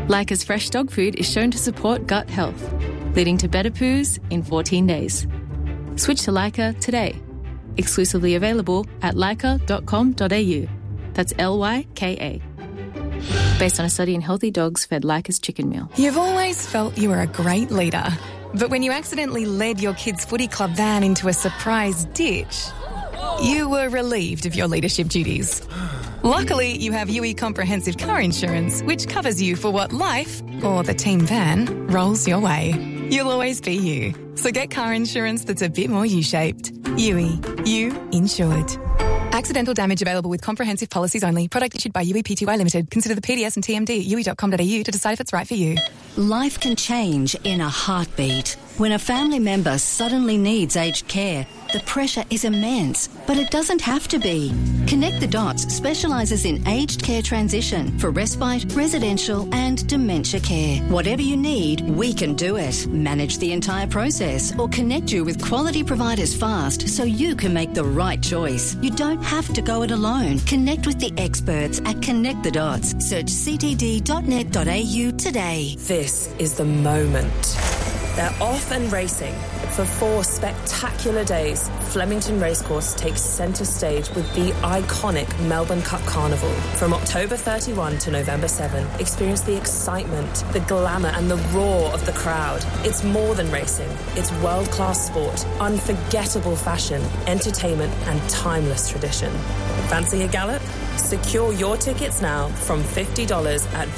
Leica's fresh dog food is shown to support gut health, leading to better poos in 14 days. Switch to Leica today. Exclusively available at leica.com.au. That's Lyka. Based on a study in healthy dogs fed Leica's chicken meal. You've always felt you were a great leader. But when you accidentally led your kids' footy club van into a surprise ditch, you were relieved of your leadership duties. Luckily, you have UE Comprehensive Car Insurance, which covers you for what life, or the team van, rolls your way. You'll always be you. So get car insurance that's a bit more U-shaped. UE. You insured. Accidental damage available with comprehensive policies only. Product issued by UE Pty Limited. Consider the PDS and TMD at UE.com.au to decide if it's right for you. Life can change in a heartbeat. When a family member suddenly needs aged care, the pressure is immense, but it doesn't have to be. Connect the Dots specialises in aged care transition for respite, residential and dementia care. Whatever you need, we can do it. Manage the entire process or connect you with quality providers fast so you can make the right choice. You don't have to go it alone. Connect with the experts at Connect the Dots. Search ctd.net.au today. This is the moment. They're off and racing. For 4 spectacular days, Flemington Racecourse takes centre stage with the iconic Melbourne Cup Carnival. From October 31 to November 7, experience the excitement, the glamour and the roar of the crowd. It's more than racing. It's world-class sport, unforgettable fashion, entertainment and timeless tradition. Fancy a gallop? Secure your tickets now from $50 at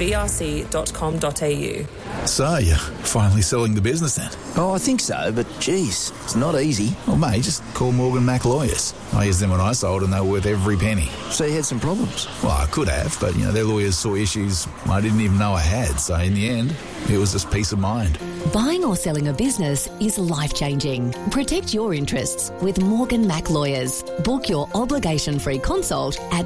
vrc.com.au. So, you're finally selling the business then? Oh, I think so, but geez, it's not easy. Well, mate, just call Morgan Mac Lawyers. I used them when I sold and they were worth every penny. So you had some problems? Well, I could have, but, their lawyers saw issues I didn't even know I had. So in the end, it was just peace of mind. Buying or selling a business is life-changing. Protect your interests with Morgan Mac Lawyers. Book your obligation-free consult at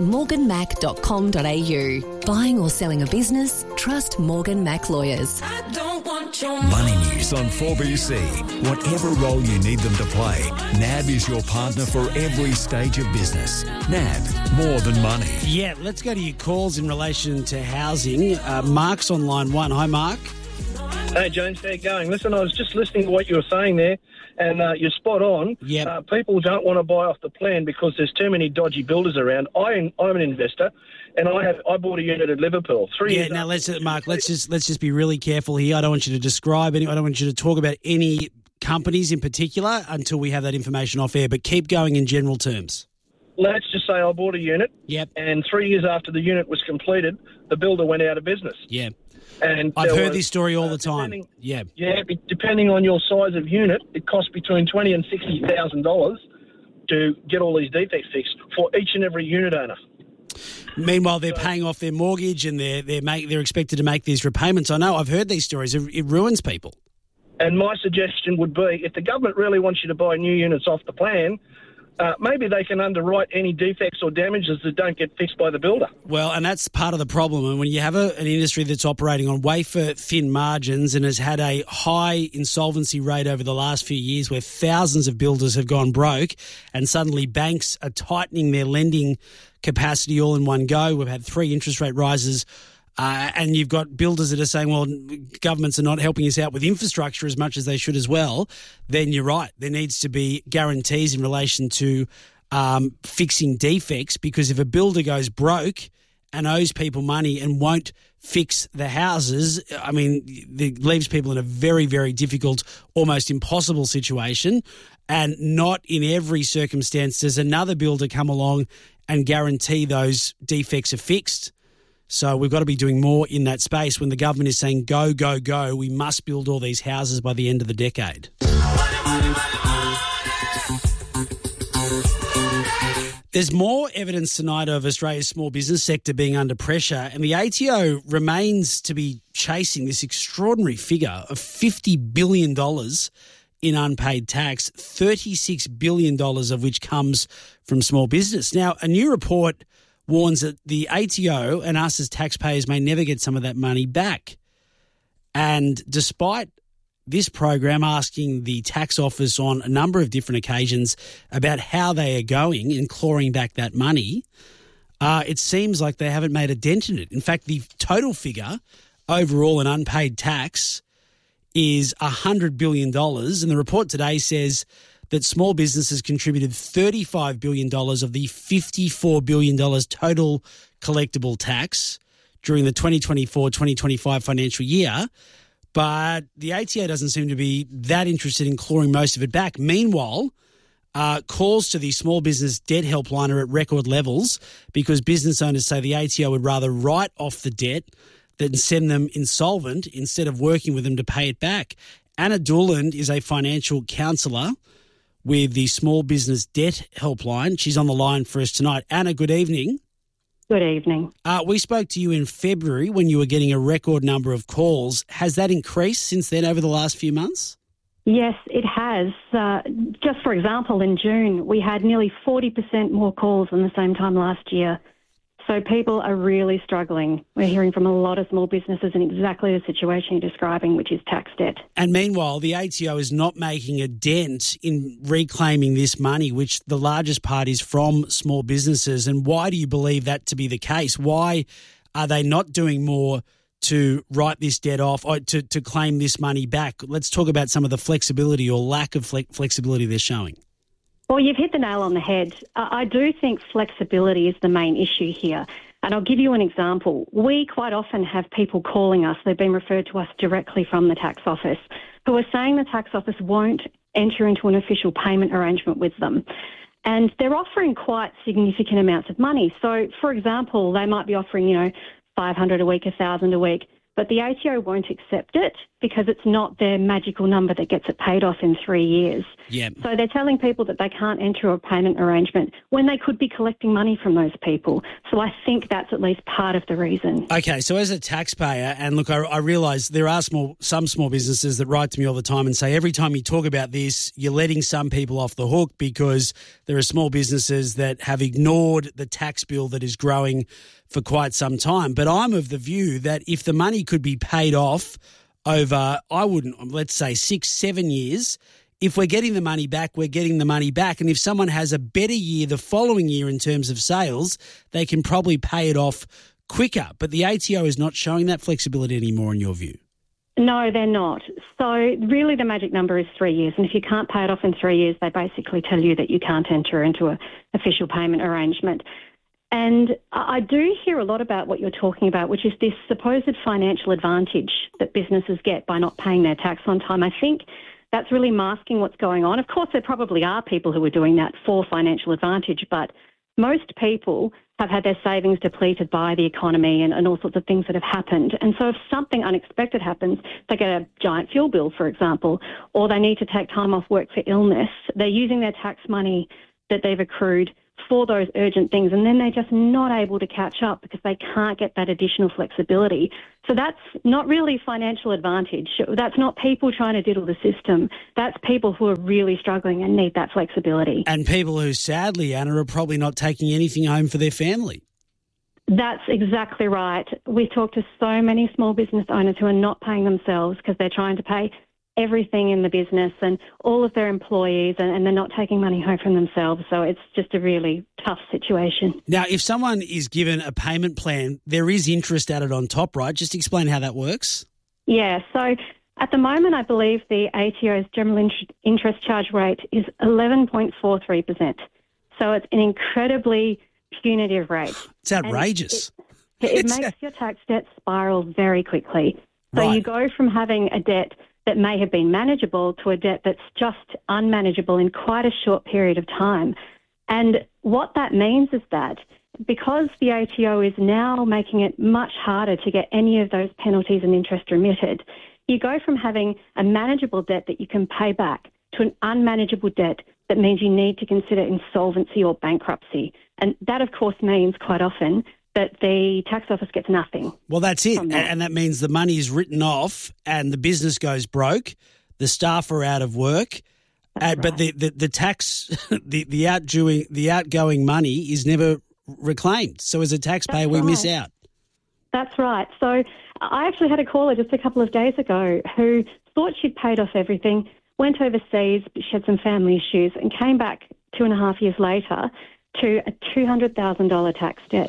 morganmac.com.au. Buying or selling a business? Trust Morgan Mac Lawyers. I don't want your Money News on 4BC. Whatever role you need them to play, NAB is your partner for every stage of business. NAB, more than money. Yeah, let's go to your calls in relation to housing. Mark's on line 1. Hi, Mark. Hey, James, how you going? Listen, I was just listening to what you were saying there, and you're spot on. Yep. People don't want to buy off the plan because there's too many dodgy builders around. I'm an investor, and I bought a unit at Liverpool 3 years. Yeah, now Mark, let's just be really careful here. I don't want you to describe any. I don't want you to talk about any companies in particular until we have that information off air. But keep going in general terms. Let's just say I bought a unit. Yep. And 3 years after the unit was completed, the builder went out of business. Yeah. And I've heard this story all the time. Yeah. Yeah, depending on your size of unit, it costs between $20,000 and $60,000 to get all these defects fixed for each and every unit owner. Meanwhile, they're paying off their mortgage and they're expected to make these repayments. I know, I've heard these stories. It ruins people. And my suggestion would be, if the government really wants you to buy new units off the plan, maybe they can underwrite any defects or damages that don't get fixed by the builder. Well, and that's part of the problem. And when you have an industry that's operating on wafer-thin margins and has had a high insolvency rate over the last few years where thousands of builders have gone broke and suddenly banks are tightening their lending capacity all in one go. We've had 3 interest rate rises. And you've got builders that are saying, well, governments are not helping us out with infrastructure as much as they should as well. Then you're right. There needs to be guarantees in relation to fixing defects, because if a builder goes broke and owes people money and won't fix the houses, I mean, it leaves people in a very, very difficult, almost impossible situation. And not in every circumstance does another builder come along and guarantee those defects are fixed. So we've got to be doing more in that space when the government is saying, go, go, go, we must build all these houses by the end of the decade. There's more evidence tonight of Australia's small business sector being under pressure, and the ATO remains to be chasing this extraordinary figure of $50 billion in unpaid tax, $36 billion of which comes from small business. Now, a new report warns that the ATO and us as taxpayers may never get some of that money back. And despite this program asking the tax office on a number of different occasions about how they are going in clawing back that money, it seems like they haven't made a dent in it. In fact, the total figure overall in unpaid tax is $100 billion. And the report today says that small businesses contributed $35 billion of the $54 billion total collectible tax during the 2024-2025 financial year. But the ATO doesn't seem to be that interested in clawing most of it back. Meanwhile, calls to the small business debt helpline are at record levels because business owners say the ATO would rather write off the debt than send them insolvent instead of working with them to pay it back. Anna Dooland is a financial counsellor with the Small Business Debt Helpline. She's on the line for us tonight. Anna, good evening. Good evening. We spoke to you in February when you were getting a record number of calls. Has that increased since then over the last few months? Yes, it has. Just for example, in June, we had nearly 40% more calls than the same time last year. So people are really struggling. We're hearing from a lot of small businesses in exactly the situation you're describing, which is tax debt. And meanwhile, the ATO is not making a dent in reclaiming this money, which the largest part is from small businesses. And why do you believe that to be the case? Why are they not doing more to write this debt off or to claim this money back? Let's talk about some of the flexibility or lack of flexibility they're showing. Well, you've hit the nail on the head. I do think flexibility is the main issue here. And I'll give you an example. We quite often have people calling us, they've been referred to us directly from the tax office, who are saying the tax office won't enter into an official payment arrangement with them. And they're offering quite significant amounts of money. So, for example, they might be offering, $500 a week, $1,000 a week, but the ATO won't accept it because it's not their magical number that gets it paid off in 3 years. Yep. So they're telling people that they can't enter a payment arrangement when they could be collecting money from those people. So I think that's at least part of the reason. Okay, so as a taxpayer, and look, I realise there are some small businesses that write to me all the time and say every time you talk about this, you're letting some people off the hook because there are small businesses that have ignored the tax bill that is growing for quite some time. But I'm of the view that if the money could be paid off over, let's say 6-7 years, if we're getting the money back, we're getting the money back. And if someone has a better year the following year in terms of sales, they can probably pay it off quicker. But the ATO is not showing that flexibility anymore in your view. No, they're not. So really the magic number is 3 years. And if you can't pay it off in 3 years, they basically tell you that you can't enter into an official payment arrangement. And I do hear a lot about what you're talking about, which is this supposed financial advantage that businesses get by not paying their tax on time. I think that's really masking what's going on. Of course, there probably are people who are doing that for financial advantage, but most people have had their savings depleted by the economy and all sorts of things that have happened. And so if something unexpected happens, they get a giant fuel bill, for example, or they need to take time off work for illness, they're using their tax money that they've accrued for those urgent things, and then they're just not able to catch up because they can't get that additional flexibility. So that's not really financial advantage. That's not people trying to diddle the system. That's people who are really struggling and need that flexibility. And people who, sadly, Anna, are probably not taking anything home for their family. That's exactly right. We talk to so many small business owners who are not paying themselves because they're trying to pay everything in the business and all of their employees, and they're not taking money home from themselves. So it's just a really tough situation. Now, if someone is given a payment plan, there is interest added on top, right? Just explain how that works. Yeah, so at the moment, I believe the ATO's general interest charge rate is 11.43%. So it's an incredibly punitive rate. It's outrageous. It makes your tax debt spiral very quickly. So Right. you go from having a debt that may have been manageable to a debt that's just unmanageable in quite a short period of time. And what that means is that because the ATO is now making it much harder to get any of those penalties and interest remitted, you go from having a manageable debt that you can pay back to an unmanageable debt that means you need to consider insolvency or bankruptcy. And that, of course, means quite often that the tax office gets nothing. Well, that's it. And that means the money is written off and the business goes broke, the staff are out of work, but the tax, the outgoing money is never reclaimed. So as a taxpayer, we miss out. That's right. So I actually had a caller just a couple of days ago who thought she'd paid off everything, went overseas, but she had some family issues, and came back 2.5 years later to a $200,000 tax debt.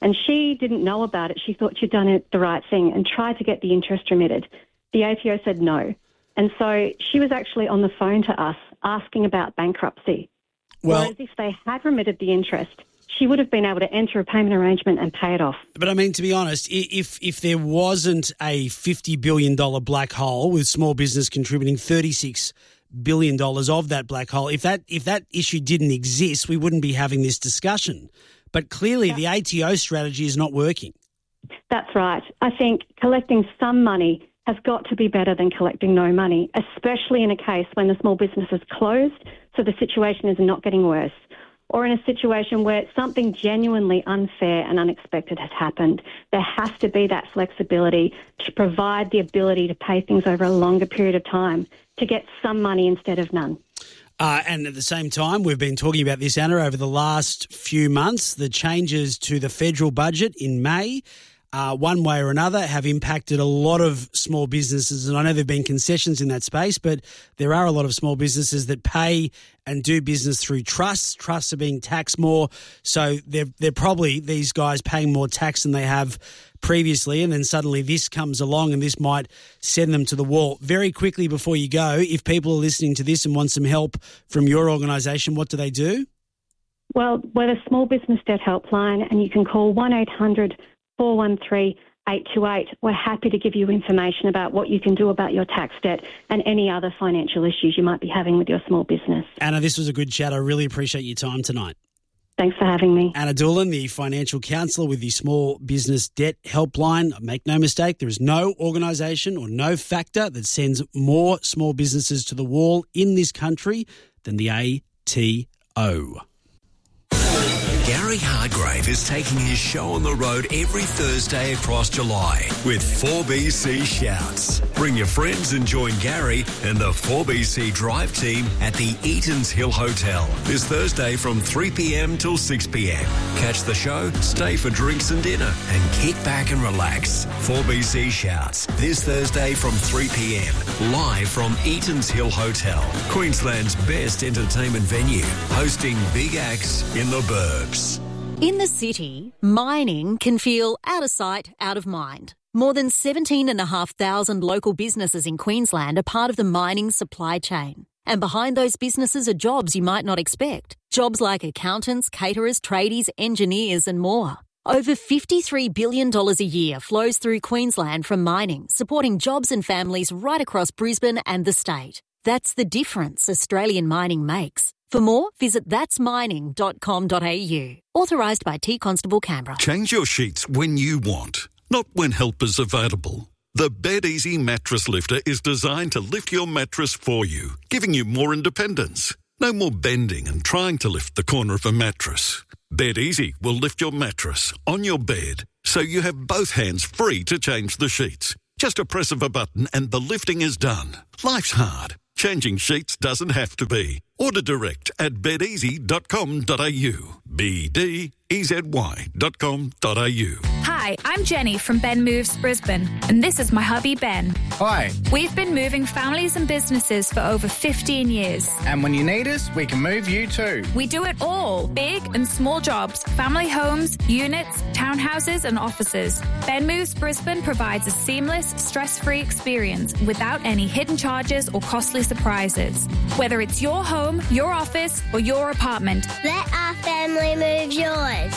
And she didn't know about it. She thought she'd done it the right thing and tried to get the interest remitted. The ATO said no. And so she was actually on the phone to us asking about bankruptcy. Whereas if they had remitted the interest, she would have been able to enter a payment arrangement and pay it off. But I mean, to be honest, if there wasn't a $50 billion black hole with small business contributing $36 billion of that black hole, if that issue didn't exist, we wouldn't be having this discussion. But clearly the ATO strategy is not working. That's right. I think collecting some money has got to be better than collecting no money, especially in a case when the small business is closed, so the situation is not getting worse, or in a situation where something genuinely unfair and unexpected has happened. There has to be that flexibility to provide the ability to pay things over a longer period of time, to get some money instead of none. And at the same time, we've been talking about this, Anna, over the last few months. The changes to the federal budget in May, one way or another, have impacted a lot of small businesses. And I know there have been concessions in that space, but there are a lot of small businesses that pay and do business through trusts. Trusts are being taxed more. So they're probably, these guys, paying more tax than they have previously, and then suddenly this comes along and this might send them to the wall. Very quickly before you go, if people are listening to this and want some help from your organisation, what do they do? Well, we're the Small Business Debt Helpline, and you can call 1-800-413-828. We're happy to give you information about what you can do about your tax debt and any other financial issues you might be having with your small business. Anna, this was a good chat. I really appreciate your time tonight. Thanks for having me. Anna Doolan, the financial counsellor with the Small Business Debt Helpline. Make no mistake, there is no organisation or no factor that sends more small businesses to the wall in this country than the ATO. Gary Hargrave is taking his show on the road every Thursday across July with 4BC Shouts. Bring your friends and join Gary and the 4BC Drive team at the Eatons Hill Hotel this Thursday from 3 p.m. till 6 p.m. Catch the show, stay for drinks and dinner, and kick back and relax. 4BC Shouts this Thursday from 3 p.m. live from Eatons Hill Hotel, Queensland's best entertainment venue, hosting big acts in the burbs. In the city, mining can feel out of sight, out of mind. More than 17,500 local businesses in Queensland are part of the mining supply chain. And behind those businesses are jobs you might not expect. Jobs like accountants, caterers, tradies, engineers and more. Over $53 billion a year flows through Queensland from mining, supporting jobs and families right across Brisbane and the state. That's the difference Australian mining makes. For more, visit thatsmining.com.au. Authorised by T Constable Canberra. Change your sheets when you want, not when help is available. The BedEasy Mattress Lifter is designed to lift your mattress for you, giving you more independence. No more bending and trying to lift the corner of a mattress. BedEasy will lift your mattress on your bed so you have both hands free to change the sheets. Just a press of a button and the lifting is done. Life's hard. Changing sheets doesn't have to be. Order direct at bedeasy.com.au. BDEZY.com.au. Hi, I'm Jenny from Ben Moves Brisbane, and this is my hubby Ben. Hi. We've been moving families and businesses for over 15 years. And when you need us, we can move you too. We do it all, big and small jobs, family homes, units, townhouses and offices. Ben Moves Brisbane provides a seamless, stress-free experience without any hidden charges or costly surprises. Whether it's your home, your office or your apartment. Let our family move yours.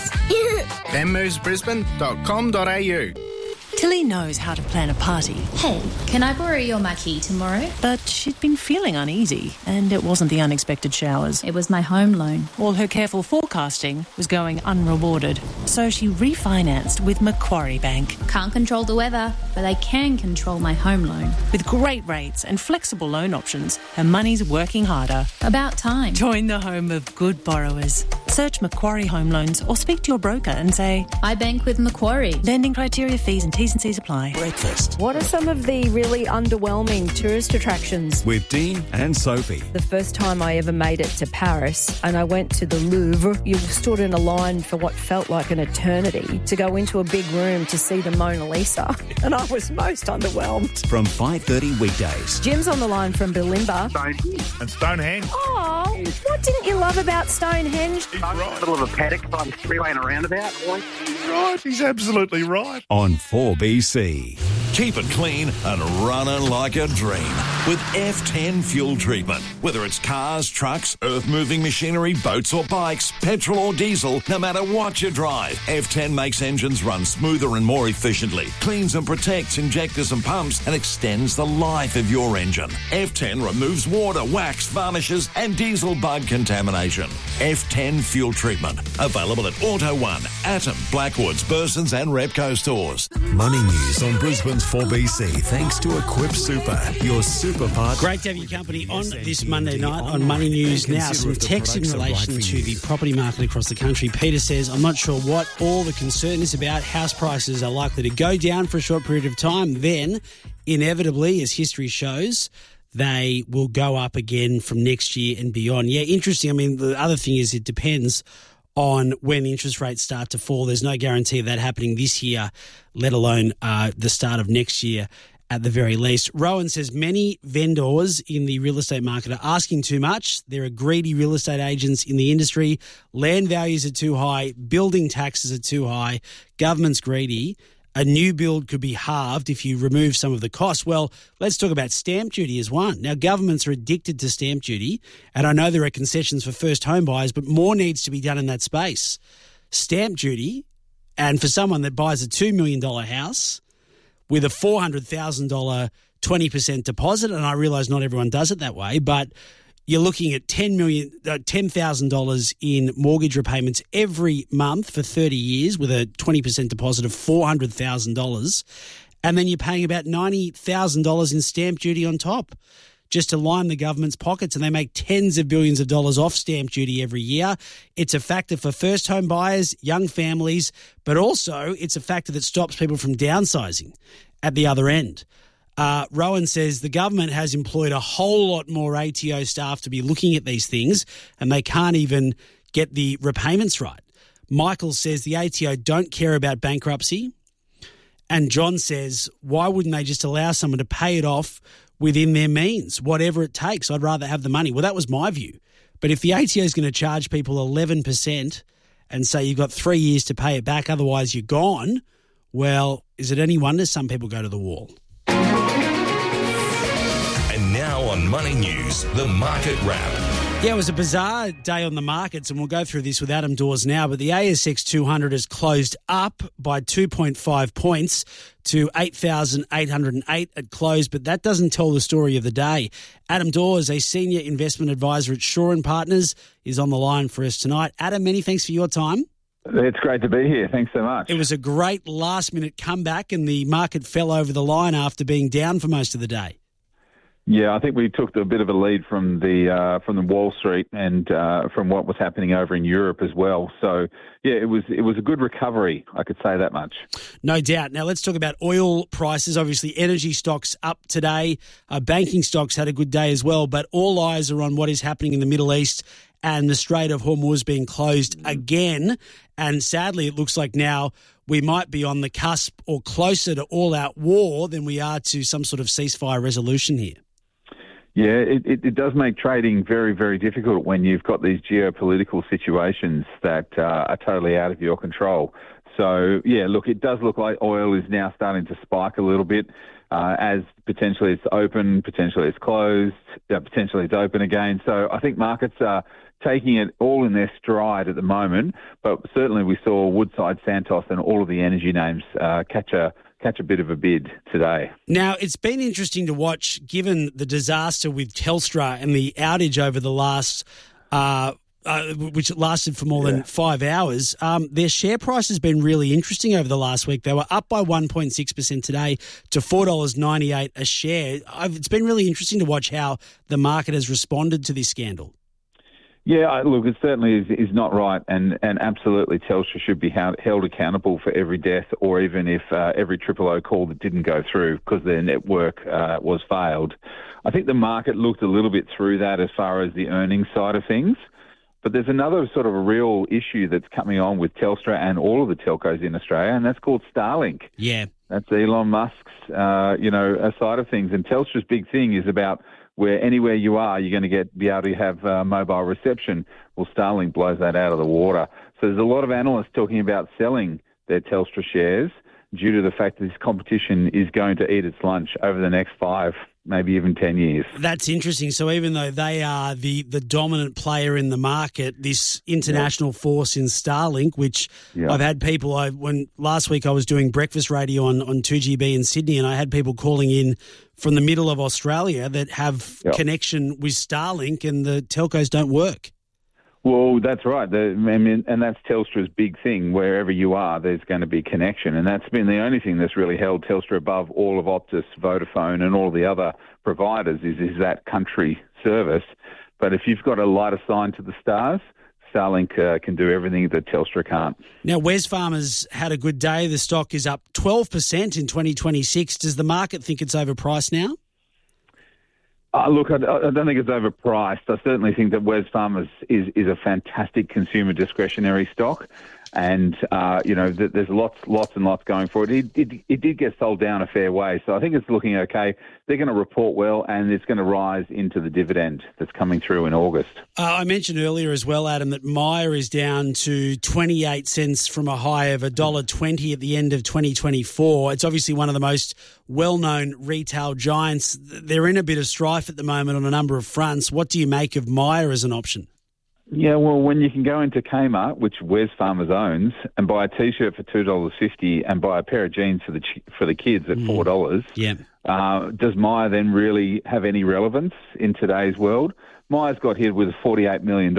benmovesbrisbane.com.au. Tilly knows how to plan a party. Hey, can I borrow your marquee tomorrow? But she'd been feeling uneasy, and it wasn't the unexpected showers. It was my home loan. All her careful forecasting was going unrewarded. So she refinanced with Macquarie Bank. Can't control the weather, but I can control my home loan. With great rates and flexible loan options, her money's working harder. About time. Join the home of good borrowers. Search Macquarie Home Loans or speak to your broker and say, I bank with Macquarie. Lending criteria, fees and T's and C's apply. Breakfast. What are some of the really underwhelming tourist attractions? With Dean and Sophie. The first time I ever made it to Paris and I went to the Louvre, you stood in a line for what felt like an eternity to go into a big room to see the Mona Lisa. And I was most underwhelmed. From 5:30 weekdays. Jim's on the line from Bulimba. And Stonehenge. Oh, what didn't you love about Stonehenge? right. Middle of a paddock by the freeway and a roundabout. Right, he's absolutely right. On 4BC. Keep it clean and running like a dream with F10 fuel treatment. Whether it's cars, trucks, earth-moving machinery, boats or bikes, petrol or diesel, no matter what you drive, F10 makes engines run smoother and more efficiently, cleans and protects injectors and pumps, and extends the life of your engine. F10 removes water, wax, varnishes and diesel bug contamination. F10 fuel treatment. Available at Auto One, Atom, Blackwoods, Bursons and Repco stores. Money news on Brisbane's 4BC thanks to Equip Super, your super part. Great to have your company on this Monday night on Money News Now. Some text in relation to the property market across the country. Peter says, I'm not sure what all the concern is about. House prices are likely to go down for a short period of time. Then, inevitably, as history shows, they will go up again from next year and beyond. Yeah, interesting. I mean, the other thing is it depends on when interest rates start to fall. There's no guarantee of that happening this year, let alone the start of next year at the very least. Rowan says many vendors in the real estate market are asking too much. There are greedy real estate agents in the industry. Land values are too high. Building taxes are too high. Government's greedy. A new build could be halved if you remove some of the costs. Well, let's talk about stamp duty as one. Now, governments are addicted to stamp duty, and I know there are concessions for first home buyers, but more needs to be done in that space. Stamp duty, and for someone that buys a $2 million house with a $400,000 20% deposit, and I realise not everyone does it that way, but you're looking at $10,000 in mortgage repayments every month for 30 years with a 20% deposit of $400,000. And then you're paying about $90,000 in stamp duty on top just to line the government's pockets. And they make tens of billions of dollars off stamp duty every year. It's a factor for first home buyers, young families, but also it's a factor that stops people from downsizing at the other end. Rowan says the government has employed a whole lot more ATO staff to be looking at these things, and they can't even get the repayments right. Michael says the ATO don't care about bankruptcy. And John says, why wouldn't they just allow someone to pay it off within their means, whatever it takes? I'd rather have the money. Well, that was my view. But if the ATO is going to charge people 11% and say you've got 3 years to pay it back, otherwise you're gone, well, is it any wonder some people go to the wall? And now on Money News, the Market Wrap. Yeah, it was a bizarre day on the markets, and we'll go through this with Adam Dawes now, but the ASX 200 has closed up by 2.5 points to 8,808 at close, but that doesn't tell the story of the day. Adam Dawes, a senior investment advisor at Shaw & Partners, is on the line for us tonight. Adam, many thanks for your time. It's great to be here. Thanks so much. It was a great last-minute comeback, and the market fell over the line after being down for most of the day. Yeah, I think we took a bit of a lead from the Wall Street and from what was happening over in Europe as well. So yeah, it was a good recovery. I could say that much. No doubt. Now let's talk about oil prices. Obviously, energy stocks up today. Banking stocks had a good day as well. But all eyes are on what is happening in the Middle East and the Strait of Hormuz being closed again. And sadly, it looks like now we might be on the cusp or closer to all-out war than we are to some sort of ceasefire resolution here. Yeah, it does make trading very, very difficult when you've got these geopolitical situations that are totally out of your control. So, yeah, look, it does look like oil is now starting to spike a little bit as potentially it's open, potentially it's closed, potentially it's open again. So I think markets are taking it all in their stride at the moment, but certainly we saw Woodside, Santos and all of the energy names catch a bit of a bid today. Now, it's been interesting to watch, given the disaster with Telstra and the outage over the last, which lasted for more than 5 hours. Their share price has been really interesting over the last week. They were up by 1.6% today to $4.98 a share. It's been really interesting to watch how the market has responded to this scandal. Yeah, look, it certainly is not right, and absolutely Telstra should be held accountable for every death or even if every 000 call that didn't go through because their network was failed. I think the market looked a little bit through that as far as the earnings side of things, but there's another sort of a real issue that's coming on with Telstra and all of the telcos in Australia, and that's called Starlink. Yeah. That's Elon Musk's, side of things, and Telstra's big thing is about where anywhere you are, you're going to be able to have mobile reception. Well, Starlink blows that out of the water. So there's a lot of analysts talking about selling their Telstra shares due to the fact that this competition is going to eat its lunch over the next 5, maybe even 10 years. That's interesting. So even though they are the dominant player in the market, this international force in Starlink, which I've had people, when last week I was doing breakfast radio on 2GB in Sydney, and I had people calling in from the middle of Australia that have connection with Starlink, and the telcos don't work. Well, that's right. And that's Telstra's big thing. Wherever you are, there's going to be connection. And that's been the only thing that's really held Telstra above all of Optus, Vodafone and all the other providers is that country service. But if you've got a lighter sign to the stars, Starlink can do everything that Telstra can't. Now, Wesfarmers had a good day. The stock is up 12% in 2026. Does the market think it's overpriced now? Look, I don't think it's overpriced. I certainly think that Wesfarmers is a fantastic consumer discretionary stock. And, there's lots and lots going for it. It did get sold down a fair way, so I think it's looking okay. They're going to report well, and it's going to rise into the dividend that's coming through in August. I mentioned earlier as well, Adam, that Myer is down to 28 cents from a high of $1.20 at the end of 2024. It's obviously one of the most well-known retail giants. They're in a bit of strife at the moment on a number of fronts. What do you make of Myer as an option? Yeah, well, when you can go into Kmart, which Wesfarmers owns, and buy a T-shirt for $2.50 and buy a pair of jeans for the kids at $4, does Myer then really have any relevance in today's world? Myer's got hit with a $48 million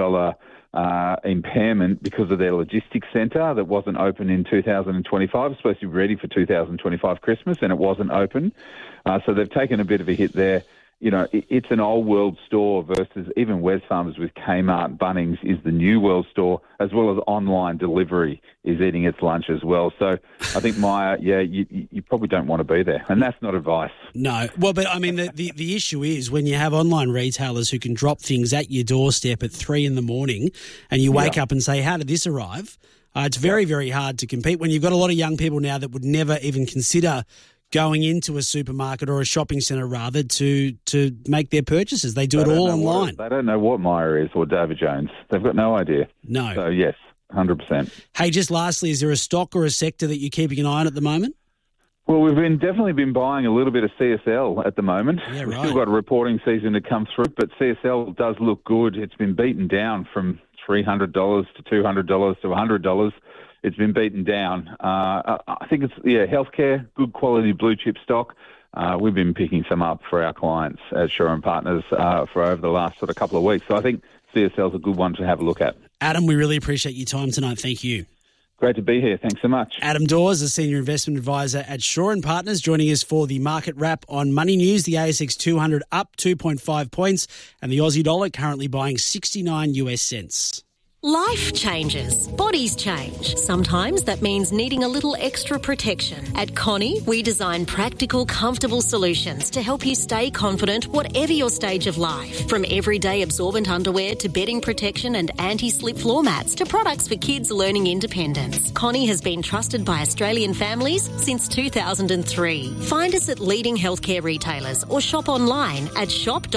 impairment because of their logistics centre that wasn't open in 2025. It's supposed to be ready for 2025 Christmas, and it wasn't open. So they've taken a bit of a hit there. You know, it's an old world store versus even Wesfarmers with Kmart, Bunnings is the new world store, as well as online delivery is eating its lunch as well. So I think Myer, you probably don't want to be there, and that's not advice. No. Well, but I mean, the issue is when you have online retailers who can drop things at your doorstep at 3 a.m, and you wake up and say, how did this arrive? It's very, very hard to compete when you've got a lot of young people now that would never even consider going into a supermarket or a shopping centre, rather, to make their purchases. They do it all online. They don't know what Myer is or David Jones. They've got no idea. No. So, yes, 100%. Hey, just lastly, is there a stock or a sector that you're keeping an eye on at the moment? Well, we've definitely been buying a little bit of CSL at the moment. Yeah, right. We've still got a reporting season to come through, but CSL does look good. It's been beaten down from $300 to $200 to $100. It's been beaten down. I think it's, healthcare, good quality blue chip stock. We've been picking some up for our clients at Shaw and Partners for over the last sort of couple of weeks. So I think CSL's a good one to have a look at. Adam, we really appreciate your time tonight. Thank you. Great to be here. Thanks so much. Adam Dawes, a Senior Investment Advisor at Shaw and Partners, joining us for the market wrap on Money News. The ASX 200 up 2.5 points and the Aussie dollar currently buying 69 US cents. Life changes. Bodies change. Sometimes that means needing a little extra protection. At Connie, we design practical, comfortable solutions to help you stay confident whatever your stage of life. From everyday absorbent underwear to bedding protection and anti-slip floor mats to products for kids learning independence. Connie has been trusted by Australian families since 2003. Find us at leading healthcare retailers or shop online at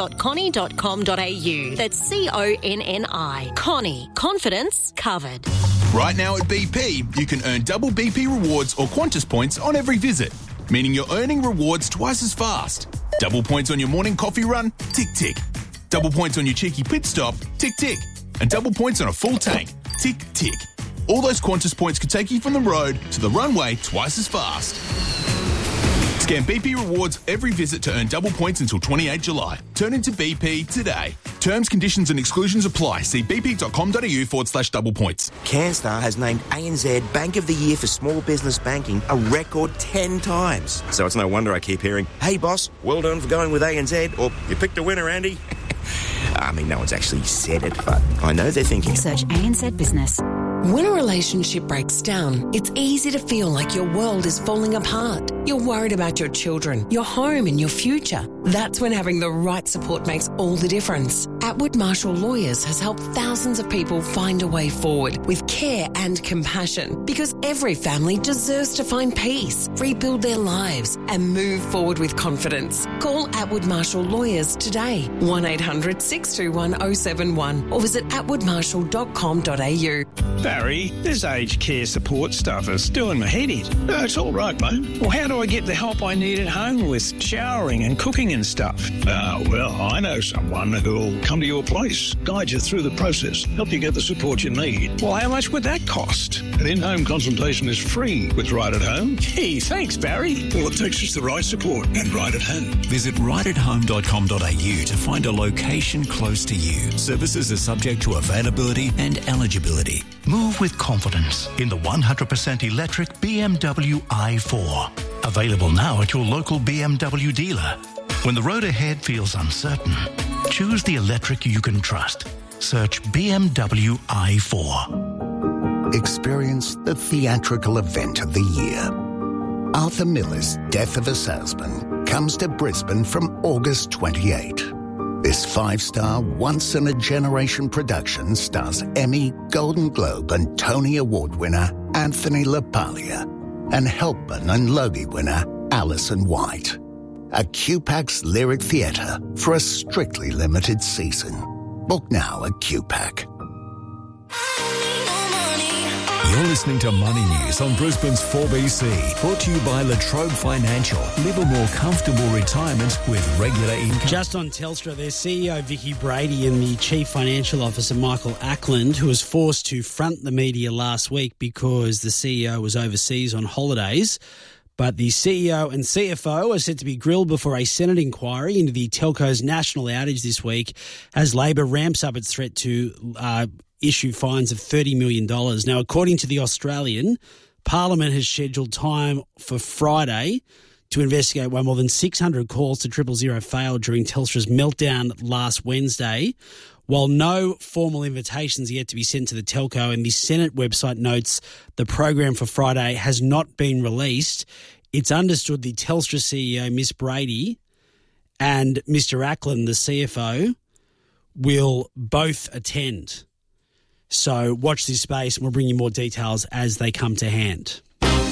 shop.connie.com.au. That's CONNI. Connie. Confidence covered. Right now at BP, you can earn double BP rewards or Qantas points on every visit, meaning you're earning rewards twice as fast. Double points on your morning coffee run? Tick, tick. Double points on your cheeky pit stop? Tick, tick. And double points on a full tank? Tick, tick. All those Qantas points could take you from the road to the runway twice as fast. Scan BP rewards every visit to earn double points until 28 July. Turn into BP today. Terms, conditions and exclusions apply. See bp.com.au/double points. CanStar has named ANZ Bank of the Year for Small Business Banking a record 10 times. So it's no wonder I keep hearing, hey boss, well done for going with ANZ, or you picked a winner, Andy. I mean, no one's actually said it, but I know they're thinking. Search ANZ Business. When a relationship breaks down, it's easy to feel like your world is falling apart. You're worried about your children, your home and your future. That's when having the right support makes all the difference. Atwood Marshall Lawyers has helped thousands of people find a way forward with care and compassion, because every family deserves to find peace, rebuild their lives and move forward with confidence. Call Atwood Marshall Lawyers today, 1800 621 071, or visit atwoodmarshall.com.au. Barry, this aged care support stuff is doing my head in. No, it's all right, mate. Well, how do I get the help I need at home with showering and cooking and stuff? Well, I know someone who'll come to your place, guide you through the process, help you get the support you need. Well, how much would that cost? An in-home consultation is free with Right at Home. Gee, thanks, Barry. All it takes is the right support and Right at Home. Visit rightathome.com.au to find a location close to you. Services are subject to availability and eligibility. Move with confidence in the 100% electric BMW i4. Available now at your local BMW dealer. When the road ahead feels uncertain, choose the electric you can trust. Search BMW i4. Experience the theatrical event of the year. Arthur Miller's Death of a Salesman comes to Brisbane from August 28. This 5-star, once-in-a-generation production stars Emmy, Golden Globe and Tony Award winner Anthony LaPaglia and Helpman and Logie winner Alison White. A QPAC's Lyric Theatre for a strictly limited season. Book now at QPAC. You're listening to Money News on Brisbane's 4BC, brought to you by Latrobe Financial. Live a more comfortable retirement with regular income. Just on Telstra, their CEO Vicky Brady and the Chief Financial Officer Michael Ackland, who was forced to front the media last week because the CEO was overseas on holidays. But the CEO and CFO are set to be grilled before a Senate inquiry into the telco's national outage this week as Labor ramps up its threat to issue fines of $30 million. Now, according to The Australian, Parliament has scheduled time for Friday to investigate why more than 600 calls to 000 failed during Telstra's meltdown last Wednesday. While no formal invitations are yet to be sent to the telco, and the Senate website notes the program for Friday has not been released, it's understood the Telstra CEO, Miss Brady, and Mr. Ackland, the CFO, will both attend. So watch this space and we'll bring you more details as they come to hand.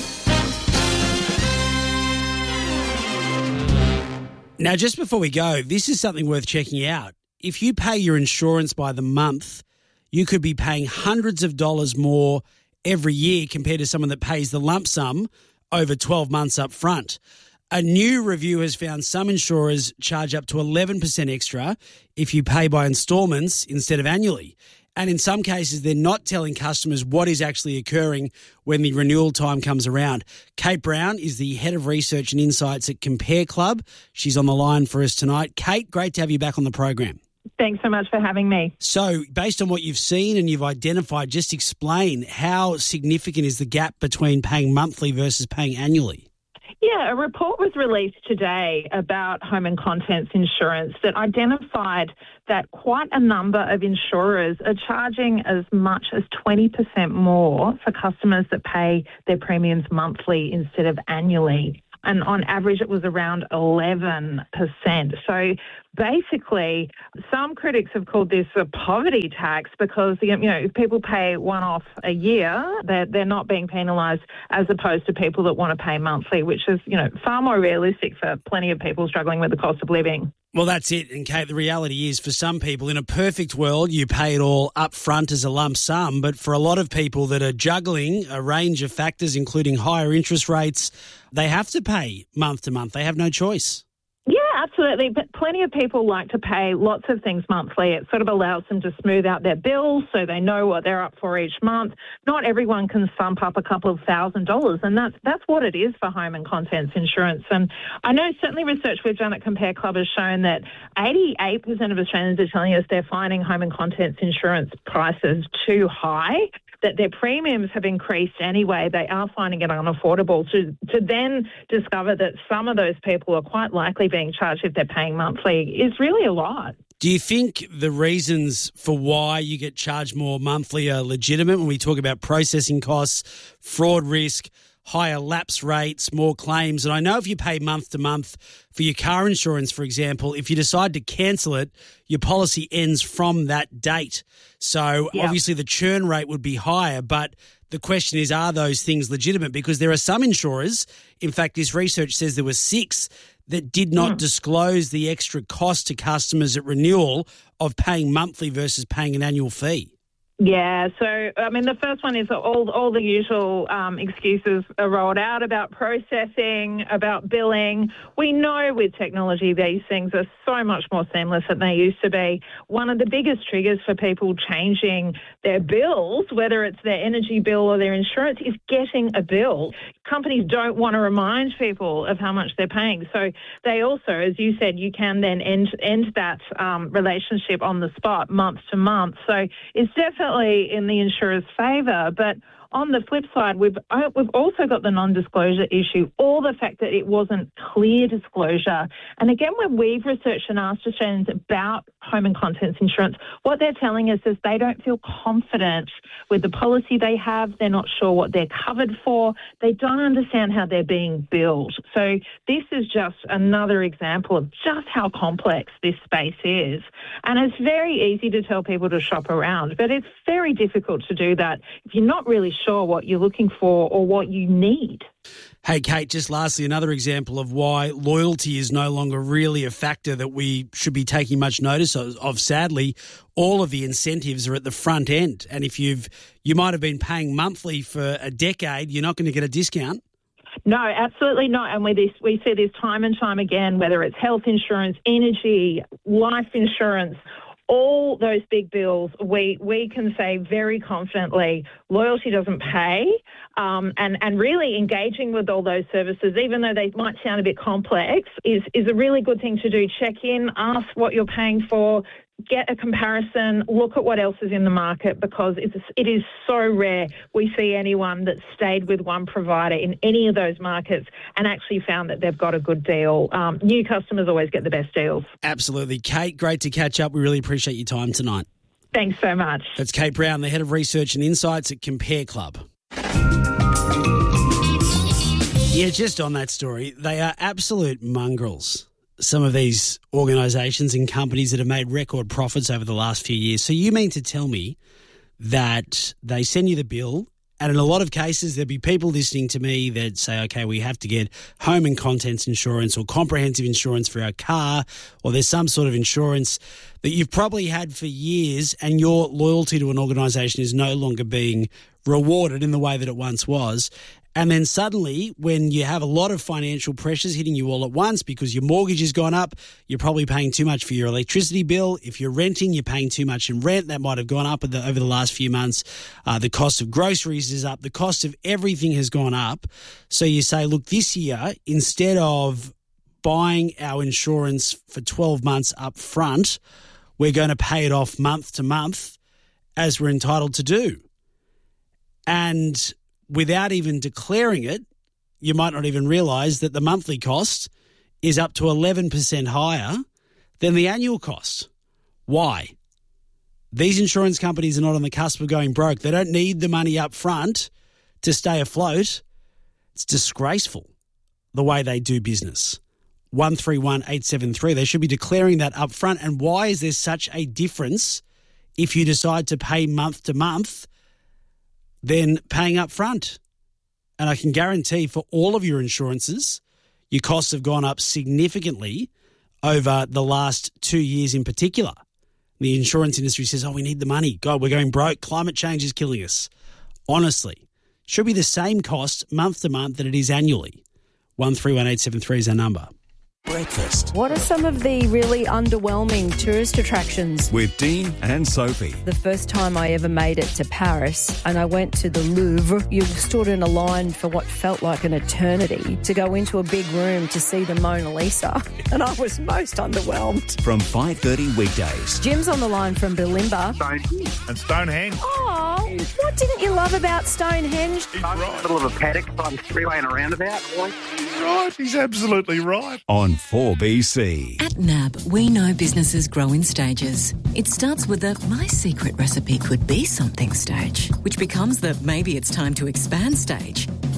Now, just before we go, this is something worth checking out. If you pay your insurance by the month, you could be paying hundreds of dollars more every year compared to someone that pays the lump sum over 12 months up front. A new review has found some insurers charge up to 11% extra if you pay by instalments instead of annually. And in some cases, they're not telling customers what is actually occurring when the renewal time comes around. Kate Brown is the Head of Research and Insights at Compare Club. She's on the line for us tonight. Kate, great to have you back on the program. Thanks so much for having me. So, based on what you've seen and you've identified, just explain how significant is the gap between paying monthly versus paying annually? Yeah, a report was released today about home and contents insurance that identified that quite a number of insurers are charging as much as 20% more for customers that pay their premiums monthly instead of annually. And on average, it was around 11%. So basically, some critics have called this a poverty tax because, if people pay one-off a year, they're not being penalised as opposed to people that want to pay monthly, which is, far more realistic for plenty of people struggling with the cost of living. Well, that's it. And Kate, the reality is for some people, in a perfect world, you pay it all up front as a lump sum. But for a lot of people that are juggling a range of factors, including higher interest rates, they have to pay month to month. They have no choice. Yeah, absolutely. But plenty of people like to pay lots of things monthly. It sort of allows them to smooth out their bills so they know what they're up for each month. Not everyone can sump up a couple of $1,000, and that's what it is for home and contents insurance. And I know certainly research we've done at Compare Club has shown that 88% of Australians are telling us they're finding home and contents insurance prices too high, that their premiums have increased anyway. They are finding it unaffordable. To then discover that some of those people are quite likely being charged if they're paying monthly is really a lot. Do you think the reasons for why you get charged more monthly are legitimate when we talk about processing costs, fraud risk, higher lapse rates, more claims. And I know if you pay month to month for your car insurance, for example, if you decide to cancel it, your policy ends from that date. So obviously the churn rate would be higher, but the question is, are those things legitimate? Because there are some insurers, in fact, this research says there were 6 that did not disclose the extra cost to customers at renewal of paying monthly versus paying an annual fee. Yeah, so, I mean, the first one is that all the usual excuses are rolled out about processing, about billing. We know with technology these things are so much more seamless than they used to be. One of the biggest triggers for people changing their bills, whether it's their energy bill or their insurance, is getting a bill. Companies don't want to remind people of how much they're paying. So they also, as you said, you can then end that relationship on the spot, month to month. So it's definitely in the insurer's favour, but on the flip side, we've also got the non-disclosure issue, or the fact that it wasn't clear disclosure. And again, when we've researched and asked Australians about home and contents insurance, what they're telling us is they don't feel confident with the policy they have. They're not sure what they're covered for. They don't understand how they're being billed. So this is just another example of just how complex this space is. And it's very easy to tell people to shop around, but it's very difficult to do that if you're not really sure what you're looking for or what you need. Hey, Kate, just lastly, another example of why loyalty is no longer really a factor that we should be taking much notice of. Sadly, all of the incentives are at the front end. And if you might have been paying monthly for a decade, you're not going to get a discount. No, absolutely not. And we see this time and time again, whether it's health insurance, energy, life insurance, all those big bills, we can say very confidently loyalty doesn't pay, and really engaging with all those services, even though they might sound a bit complex, is a really good thing to do. Check in, ask what you're paying for, get a comparison, look at what else is in the market, because it is so rare we see anyone that stayed with one provider in any of those markets and actually found that they've got a good deal. New customers always get the best deals. Absolutely. Kate, great to catch up. We really appreciate your time tonight. Thanks so much. That's Kate Brown, the Head of Research and Insights at Compare Club. Yeah, just on that story, they are absolute mongrels, some of these organisations and companies that have made record profits over the last few years. So you mean to tell me that they send you the bill, and in a lot of cases there'll be people listening to me that say, okay, we have to get home and contents insurance or comprehensive insurance for our car, or there's some sort of insurance that you've probably had for years and your loyalty to an organisation is no longer being rewarded in the way that it once was. And then suddenly, when you have a lot of financial pressures hitting you all at once because your mortgage has gone up, you're probably paying too much for your electricity bill. If you're renting, you're paying too much in rent. That might have gone up over the last few months. The cost of groceries is up. The cost of everything has gone up. So you say, look, this year, instead of buying our insurance for 12 months up front, we're going to pay it off month to month as we're entitled to do. And without even declaring it, you might not even realise that the monthly cost is up to 11% higher than the annual cost. Why? These insurance companies are not on the cusp of going broke. They don't need the money up front to stay afloat. It's disgraceful the way they do business. 131873. They should be declaring that up front. And why is there such a difference if you decide to pay month to month than paying up front? And I can guarantee for all of your insurances, your costs have gone up significantly over the last 2 years in particular. The insurance industry says, oh, we need the money. God, we're going broke. Climate change is killing us. Honestly, should be the same cost month to month that it is annually. 131873 is our number. Breakfast What are some of the really underwhelming tourist attractions? with Dean and Sophie. The first time I ever made it to Paris and I went to the Louvre, you stood in a line for what felt like an eternity to go into a big room to see the Mona Lisa. And I was most underwhelmed. From 5:30 weekdays. Jim's on the line from Bulimba. And Stonehenge. Oh, what didn't you love about Stonehenge? In the middle of a paddock on a freeway and a roundabout. Right, he's absolutely right. On 4BC. At NAB, we know businesses grow in stages. It starts with the my secret recipe could be something stage, which becomes the maybe it's time to expand stage.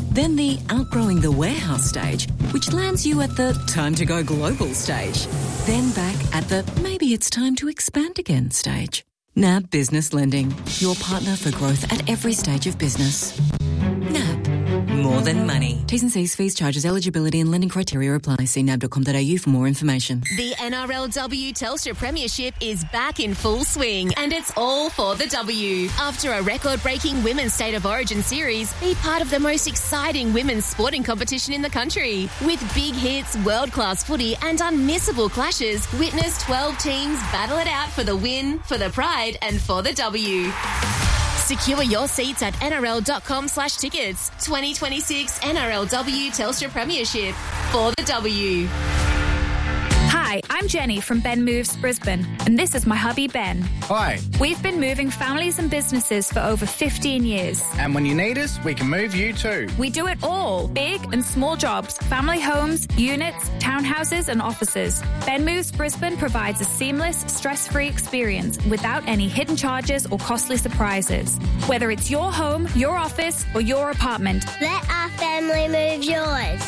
Then the outgrowing the warehouse stage, which lands you at the time to go global stage. Then back at the maybe it's time to expand again stage. NAB Business Lending, your partner for growth at every stage of business. NAB, more than money. T's and C's, fees, charges, eligibility and lending criteria apply. See nab.com.au for more information. The NRLW Telstra Premiership is back in full swing and it's all for the W. After a record-breaking Women's State of Origin series, be part of the most exciting women's sporting competition in the country. With big hits, world-class footy and unmissable clashes, witness 12 teams battle it out for the win, for the pride and for the W. Secure your seats at nrl.com/tickets. 2026 NRLW Telstra Premiership for the W. Hi, I'm Jenny from Ben Moves Brisbane, and this is my hubby Ben. Hi. We've been moving families and businesses for over 15 years. And when you need us, we can move you too. We do it all, big and small jobs, family homes, units, townhouses and offices. Ben Moves Brisbane provides a seamless, stress-free experience without any hidden charges or costly surprises. Whether it's your home, your office or your apartment. Let our family move yours.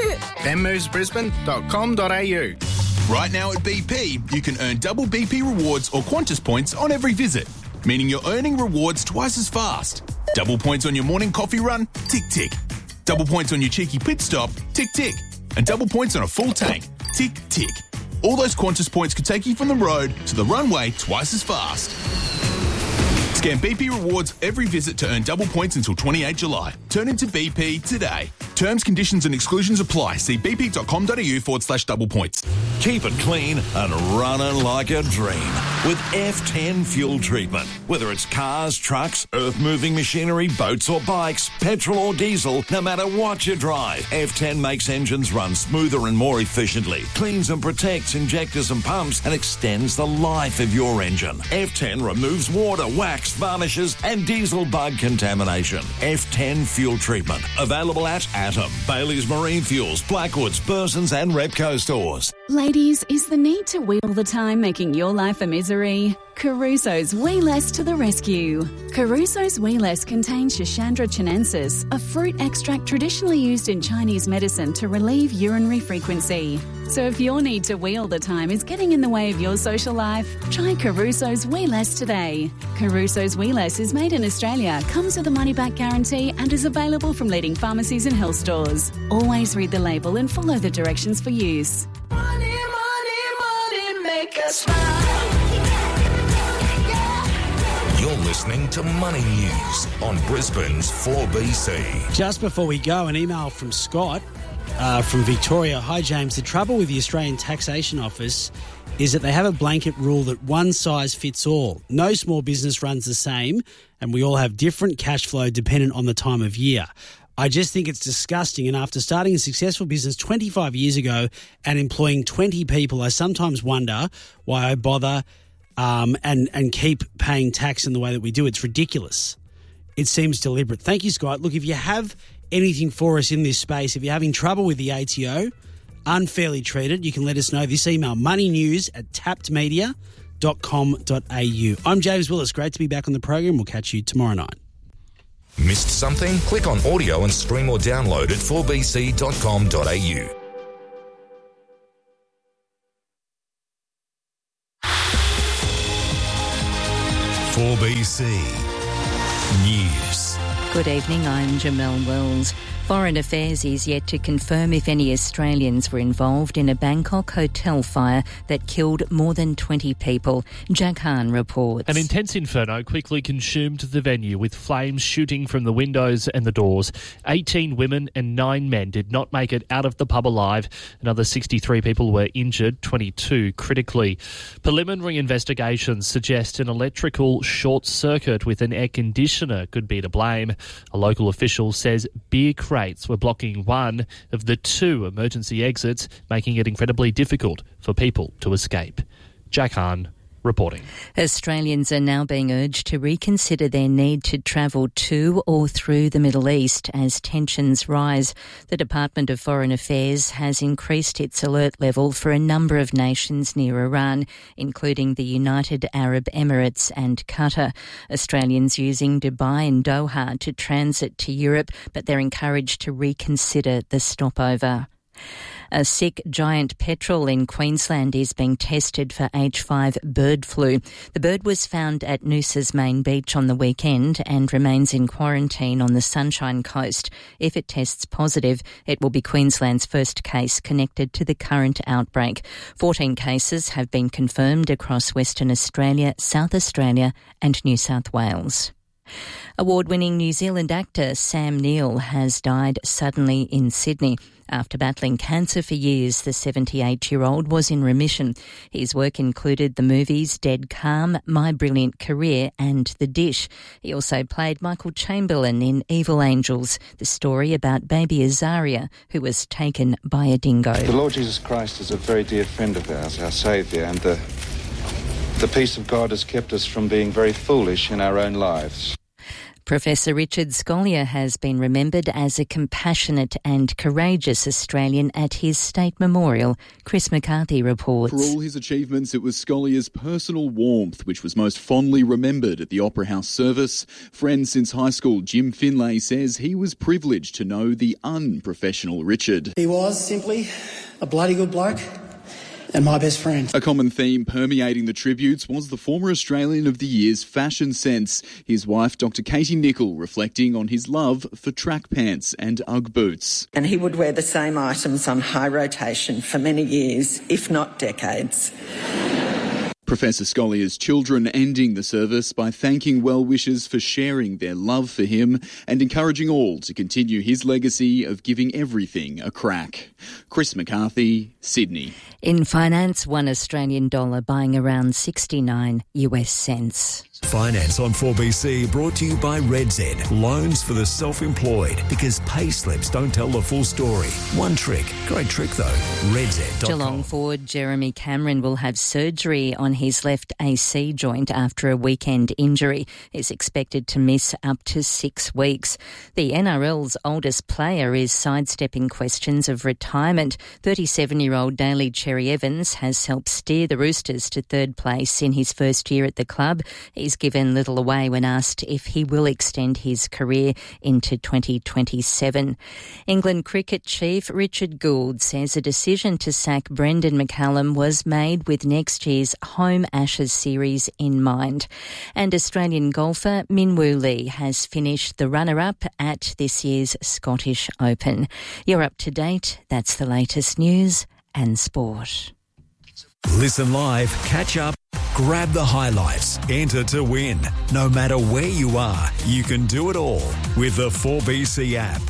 benmovesbrisbane.com.au. Right now at BP, you can earn double BP rewards or Qantas points on every visit, meaning you're earning rewards twice as fast. Double points on your morning coffee run? Tick, tick. Double points on your cheeky pit stop? Tick, tick. And double points on a full tank? Tick, tick. All those Qantas points could take you from the road to the runway twice as fast. Scan BP rewards every visit to earn double points until 28 July. Turn into BP today. Terms, conditions and exclusions apply. See bp.com.au/double points. Keep it clean and running like a dream with F10 fuel treatment. Whether it's cars, trucks, earth-moving machinery, boats or bikes, petrol or diesel, no matter what you drive, F10 makes engines run smoother and more efficiently, cleans and protects injectors and pumps, and extends the life of your engine. F10 removes water, wax, varnishes and diesel bug contamination. F10 fuel treatment. Available at Atom, Bailey's Marine Fuels, Blackwoods, Burson's and Repco stores. Ladies, is the need to wee all the time making your life a misery? Caruso's Wee Less to the rescue. Caruso's Wee Less contains Schisandra chinensis, a fruit extract traditionally used in Chinese medicine to relieve urinary frequency. So if your need to wee all the time is getting in the way of your social life, try Caruso's Wee Less today. Caruso's Wee Less is made in Australia, comes with a money-back guarantee and is available from leading pharmacies and health stores. Always read the label and follow the directions for use. Money, money, money, make us smile. You're listening to Money News on Brisbane's 4BC. Just before we go, an email from Scott from Victoria. Hi, James. The trouble with the Australian Taxation Office is that they have a blanket rule that one size fits all. No small business runs the same, and we all have different cash flow dependent on the time of year. I just think it's disgusting, and after starting a successful business 25 years ago and employing 20 people, I sometimes wonder why I bother and keep paying tax in the way that we do. It's ridiculous. It seems deliberate. Thank you, Scott. Look, if you have anything for us in this space, if you're having trouble with the ATO, unfairly treated, you can let us know. This email, moneynews@tappedmedia.com.au. I'm James Willis. Great to be back on the program. We'll catch you tomorrow night. Missed something? Click on audio and stream or download at 4bc.com.au. News. Good evening, I'm Jamelle Wells. Foreign Affairs is yet to confirm if any Australians were involved in a Bangkok hotel fire that killed more than 20 people. Jack Hahn reports. An intense inferno quickly consumed the venue, with flames shooting from the windows and the doors. 18 women and 9 men did not make it out of the pub alive. Another 63 people were injured, 22 critically. Preliminary investigations suggest an electrical short circuit with an air conditioner could be to blame. A local official says beer crates were blocking one of the 2 emergency exits, making it incredibly difficult for people to escape. Jack Hahn, reporting. Australians are now being urged to reconsider their need to travel to or through the Middle East as tensions rise. The Department of Foreign Affairs has increased its alert level for a number of nations near Iran, including the United Arab Emirates and Qatar. Australians using Dubai and Doha to transit to Europe, but they're encouraged to reconsider the stopover. A sick giant petrel in Queensland is being tested for H5 bird flu. The bird was found at Noosa's main beach on the weekend and remains in quarantine on the Sunshine Coast. If it tests positive, it will be Queensland's first case connected to the current outbreak. 14 cases have been confirmed across Western Australia, South Australia and New South Wales. Award-winning New Zealand actor Sam Neill has died suddenly in Sydney. After battling cancer for years, the 78-year-old was in remission. His work included the movies Dead Calm, My Brilliant Career and The Dish. He also played Michael Chamberlain in Evil Angels, the story about baby Azaria, who was taken by a dingo. The Lord Jesus Christ is a very dear friend of ours, our Saviour, and the peace of God has kept us from being very foolish in our own lives. Professor Richard Scolyer has been remembered as a compassionate and courageous Australian at his state memorial. Chris McCarthy reports. For all his achievements, it was Scolyer's personal warmth which was most fondly remembered at the Opera House service. Friend since high school Jim Finlay says he was privileged to know the unprofessional Richard. He was simply a bloody good bloke and my best friend. A common theme permeating the tributes was the former Australian of the Year's fashion sense. His wife, Dr. Katie Nicol, reflecting on his love for track pants and Ugg boots. And he would wear the same items on high rotation for many years, if not decades. Professor Scolyer's children ending the service by thanking well-wishers for sharing their love for him and encouraging all to continue his legacy of giving everything a crack. Chris McCarthy, Sydney. In finance, $1 Australian dollar buying around 69 US cents. Finance on 4BC brought to you by RedZ. Loans for the self-employed, because pay slips don't tell the full story. One trick. Great trick though. RedZ.com. Geelong forward Jeremy Cameron will have surgery on his left AC joint after a weekend injury. He's expected to miss up to 6 weeks. The NRL's oldest player is sidestepping questions of retirement. 37-year-old Daly Cherry Evans has helped steer the Roosters to third place in his first year at the club. He's given little away when asked if he will extend his career into 2027. England cricket chief Richard Gould says a decision to sack Brendan McCallum was made with next year's home Ashes series in mind. And Australian golfer Min Woo Lee has finished the runner-up at this year's Scottish Open. You're up to date. That's the latest news and sport. Listen live, catch up, grab the highlights, enter to win. No matter where you are, you can do it all with the 4BC app.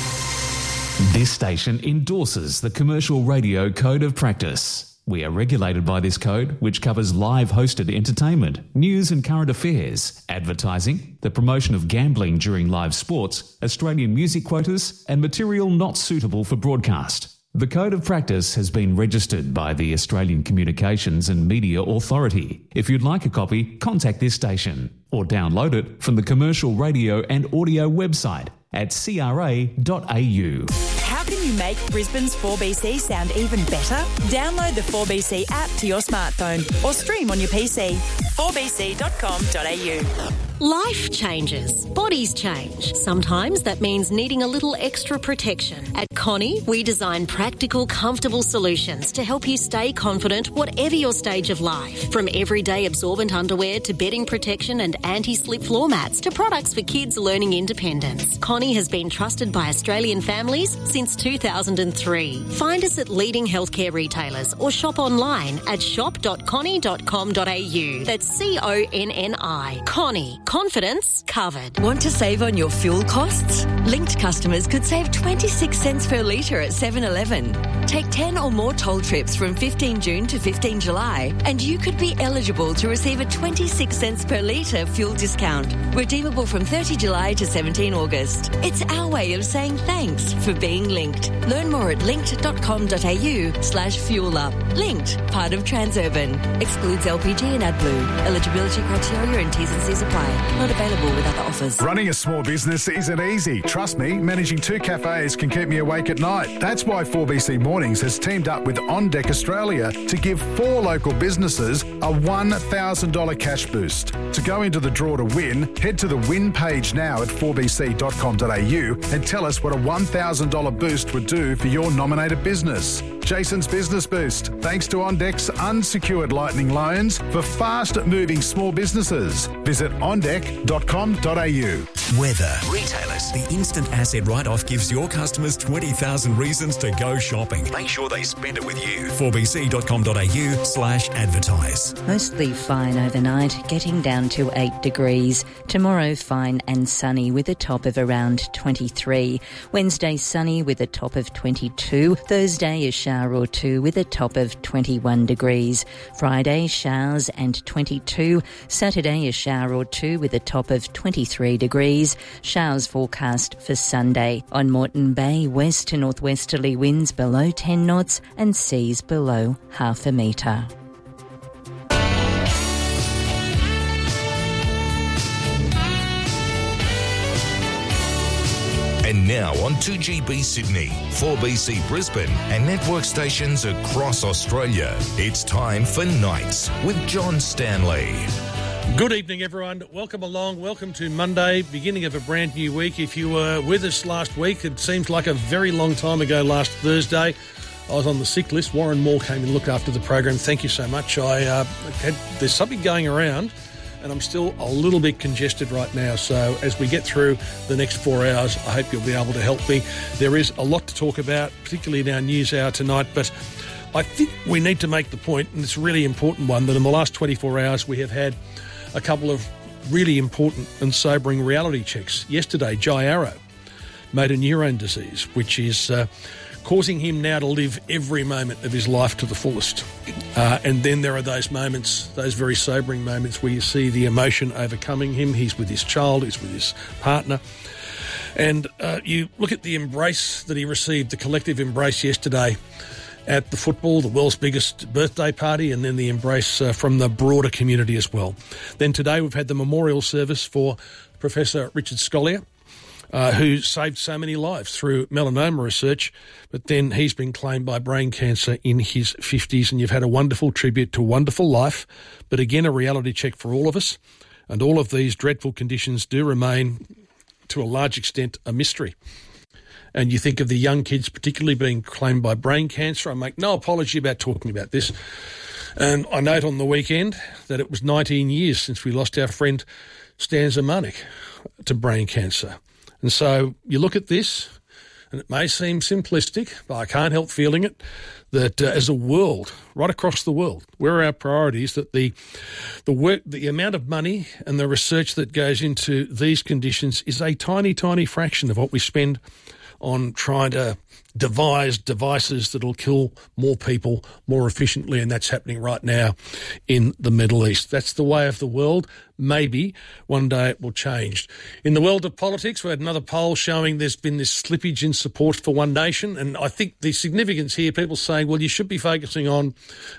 This station endorses the Commercial Radio Code of Practice. We are regulated by this code, which covers live hosted entertainment, news and current affairs, advertising, the promotion of gambling during live sports, Australian music quotas, and material not suitable for broadcast. The Code of Practice has been registered by the Australian Communications and Media Authority. If you'd like a copy, contact this station or download it from the Commercial Radio and Audio website at cra.au. How can you make Brisbane's 4BC sound even better? Download the 4BC app to your smartphone or stream on your PC. 4bc.com.au. Life changes. Bodies change. Sometimes that means needing a little extra protection. At Connie, we design practical, comfortable solutions to help you stay confident whatever your stage of life. From everyday absorbent underwear to bedding protection and anti-slip floor mats to products for kids learning independence. Connie has been trusted by Australian families since 2003. Find us at leading healthcare retailers or shop online at shop.connie.com.au. That's CONNI. Connie. Confidence covered. Want to save on your fuel costs? Linked customers could save 26 cents per litre at 7-Eleven. Take 10 or more toll trips from 15 June to 15 July and you could be eligible to receive a 26 cents per litre fuel discount. Redeemable from 30 July to 17 August. It's our way of saying thanks for being linked. Learn more at linked.com.au/fuelup. Linked, part of Transurban. Excludes LPG and AdBlue. Eligibility criteria and T's and C's apply. Not available with other offers. Running a small business isn't easy. Trust me, managing 2 cafes can keep me awake at night. That's why 4BC Mornings has teamed up with On Deck Australia to give 4 local businesses a $1,000 cash boost. To go into the draw to win, head to the win page now at 4bc.com.au and tell us what a $1,000 boost would do for your nominated business. Jason's Business Boost, thanks to On Deck's unsecured lightning loans for fast-moving small businesses. Visit ondeck.com.au. Weather. Retailers. The instant asset write-off gives your customers 20,000 reasons to go shopping. Make sure they spend it with you. 4bc.com.au/advertise. Mostly fine overnight, getting down to 8 degrees. Tomorrow, fine and sunny with a top of around 23. Wednesday, sunny with a top of 22. Thursday, a shower or two with a top of 21 degrees. Friday, showers and 22. Saturday, a shower or two with a top of 23 degrees. Showers forecast for Sunday. On Moreton Bay, west to northwesterly winds below 10 knots and seas below half a metre. And now on 2GB Sydney, 4BC Brisbane and network stations across Australia. It's time for Nights with John Stanley. Good evening, everyone. Welcome along. Welcome to Monday, beginning of a brand new week. If you were with us last week, it seems like a very long time ago last Thursday. I was on the sick list. Warren Moore came and looked after the program. Thank you so much. There's something going around, and I'm still a little bit congested right now. So as we get through the next 4 hours, I hope you'll be able to help me. There is a lot to talk about, particularly in our news hour tonight, but I think we need to make the point, and it's a really important one, that in the last 24 hours we have had a couple of really important and sobering reality checks. Yesterday, Jai Arrow motor neurone disease, which is causing him now to live every moment of his life to the fullest. And then there are those moments, those very sobering moments where you see the emotion overcoming him. He's with his child, he's with his partner. And you look at the embrace that he received, the collective embrace yesterday at the football, the world's biggest birthday party, and then the embrace from the broader community as well. Then today we've had the memorial service for Professor Richard Scolyer, who saved so many lives through melanoma research, but then he's been claimed by brain cancer in his 50s, and you've had a wonderful tribute to a wonderful life, but again a reality check for all of us, and all of these dreadful conditions do remain, to a large extent, a mystery. And you think of the young kids particularly being claimed by brain cancer. I make no apology about talking about this. And I note on the weekend that it was 19 years since we lost our friend Stan Zemanek to brain cancer. And so you look at this, and it may seem simplistic, but I can't help feeling it, that as a world, right across the world, where are our priorities, that the work, the amount of money and the research that goes into these conditions is a tiny, tiny fraction of what we spend on trying to devise devices that'll kill more people more efficiently, and that's happening right now in the Middle East. That's the way of the world. Maybe one day it will change. In the world of politics, we had another poll showing there's been this slippage in support for One Nation, and I think the significance here, people saying, well, you should be focusing on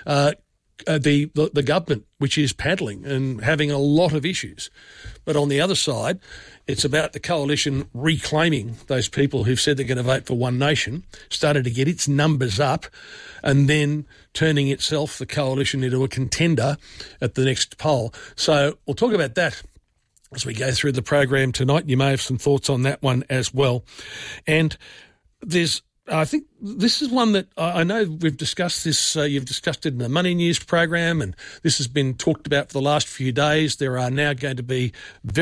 the government, which is paddling and having a lot of issues. But on the other side, it's about the coalition reclaiming those people who've said they're going to vote for One Nation, started to get its numbers up, and then turning itself, the coalition, into a contender at the next poll. So we'll talk about that as we go through the program tonight. You may have some thoughts on that one as well. And I think this is one that I know we've discussed this. You've discussed it in the Money News program, and this has been talked about for the last few days. There are now going to be